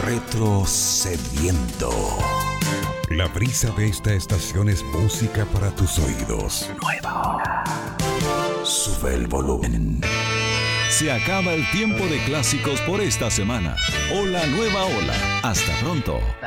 Retrocediendo. La brisa de esta estación es música para tus oídos. Nueva ola. Sube el volumen. Se acaba el tiempo de clásicos por esta semana. Hola, nueva ola. Hasta pronto.